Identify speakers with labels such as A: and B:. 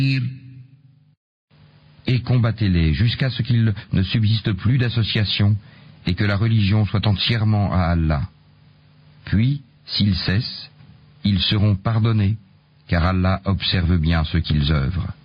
A: Et combattez-les jusqu'à ce qu'il ne subsiste plus d'association et que la religion soit entièrement à Allah. Puis, s'ils cessent, ils seront pardonnés, car Allah observe bien ce qu'ils œuvrent.